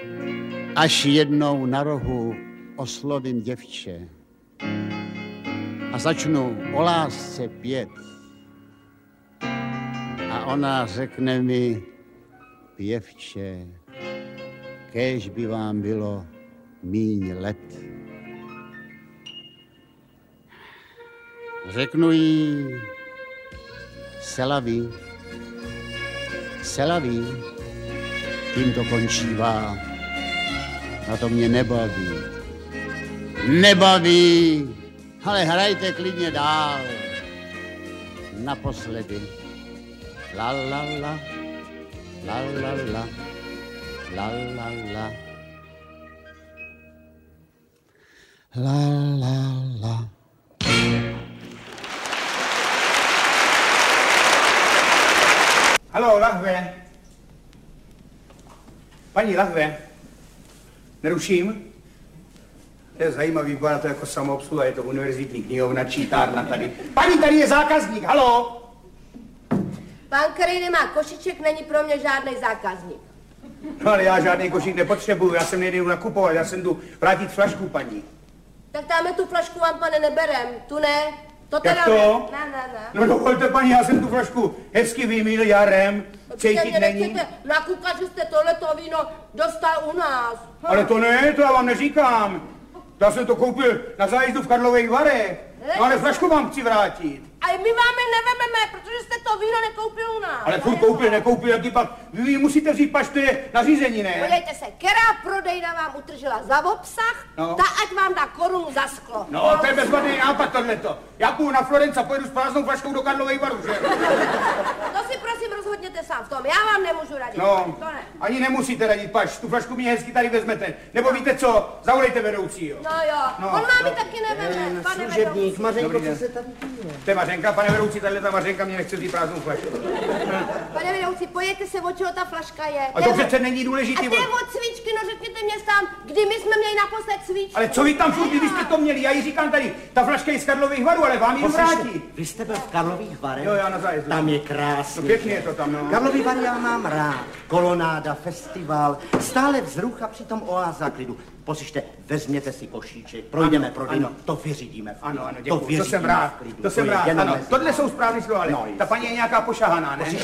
Až jednou na rohu oslovím děvče a začnu o lásce pět a ona řekne mi, pěvče, kéž by vám bylo míň let. Řeknu jí, selaví, tím to končívá. A to mě nebaví. Nebaví, ale hrajte klidně dál. Naposledy. La la la, la la la, la la la. La la la. Haló, lahve. Paní lahve. Neruším? To je zajímavý, vypadá to jako samoobsluha, je to univerzitní knihovna, čítárna tady. Paní, tady je zákazník, haló! Pán, který nemá košiček, není pro mě žádný zákazník. No ale já žádný košík nepotřebuju, já jsem nejdu nakupovat, já jsem jdu vrátit flašku, paní. Tak dáme tu flašku vám, pane, neberem, tu ne. To teda jak to? Ne. No dovolte, paní, já jsem tu flašku hezky vymýl jarem, cítit není. Nechcete nakukat, že jste tohleto víno dostal u nás. Ale to ne, to já vám neříkám. Já jsem to koupil na zájezdu v Karlových Varech. No ale flašku vám chci vrátit. A my vám je nevememe, protože jste to víno nekoupil u nás. Ale furt koupil, jaký pak. Vy musíte vzít, pač to je nařízení, ne? Podívejte se, která prodejna vám utržila za obsah, no. Ta ať vám dá korunu za sklo. No, to je bezvadný nápad tohleto. Já půjdu na Florenc a pojedu s prázdnou flaškou do Karlových Varů, že? To si prosím rozhodněte sám v tom, já vám nemůžu radit. No, to ne. Ani nemusíte radit, pač, tu flašku mi hezky tady vezmete. Nebo víte co, zavolejte vedoucího. No jo, on vám ji taky neveme, pane služebník, Mařenko, co se tady děje? To je Mařenka, pane vedoucí, tato Mařenka mě nechce vzít prázdnou flašku. Pane vedoucí, pojďte se, od čeho ta flaška je. A to přece není důležitý. A to je od cvičky, no řekněte mě sám, kdy my jsme měli naposled cvičku. Ale co vy tam furt, když jste to měli? Já jí říkám tady, ta flaška je z Karlových Varů, ale vám ji vrátí. Vy jste byl v Karlových Varech? Jo, já na zájezdu. Tam je krásně. No, pěkně je to tam, no. Karlovy Vary já mám rád. Kolonáda, festival, stále vzruch a přitom oáza klidu. Poslyšte, vezměte si košíček, projdeme prodejnu, to vyřídíme. Ano, děkuji, to jsem rád, to jsem rád, ano. Tohle jsou správný slova, ale no, ta paní je nějaká pošahaná, ne?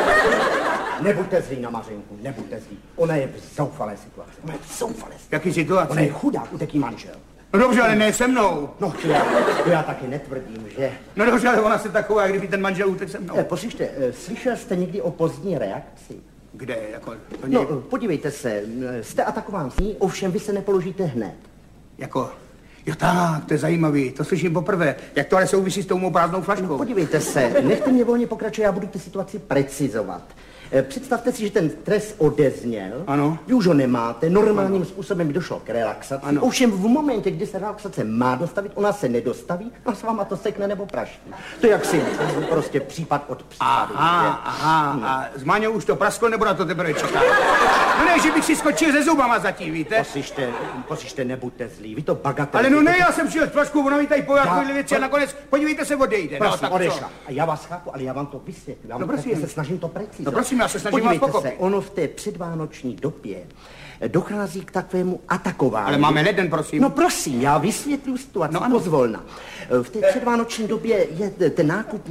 Nebuďte zlý na Mařenku, nebuďte zlý. Ona je v zoufalé situaci, ona je v zoufalé situaci. Jaký situace? Ona je chudák, uteký manžel. No dobře, ale ne se mnou. No to já taky netvrdím, že? No dobře, ale ona se taková, kdyby ten manžel utek se mnou. Poslyšte, slyšel jste někdy o pozdní reakci? Kde, jako? No, podívejte se, jste atakován s ní, ovšem vy se nepoložíte hned. Jako, jo tak, to je zajímavý, to slyším poprvé. Jak to ale souvisí s tou mou prázdnou flaškou? No, podívejte se, nechte mě volně pokračovat, já budu tu situaci precizovat. Představte si, že ten trest odezněl, ano. Vy už ho nemáte, normálním způsobem by došlo k relaxaci. Ano. Ovšem v momentě, kdy se relaxace má dostavit, ona se nedostaví a s váma to sekne nebo praští. To jak si prostě případ od případu. Aha, a s Máňou už to prasklo, nebo na to teprve čeká? No ne, že bych si skočil se zubama zatím, víte? Poslyšte, nebuďte zlí, vy to bagatelizujete. Ale no ne, já jsem přijel flašku, ona mi tady pojákuje věci a nakonec, podívejte se, odejde. Prosím, no, odešla. A já vás chápu, ale já vám to vysvětlím. Já se snažím to precizovat. No prosím, já se snažím vás pochopit. Se, ono v té předvánoční době dochází k takovému atakování. Ale máme leden, prosím. No prosím, já vysvětlím situaci pozvolna. V té předvánoční době je ten nákup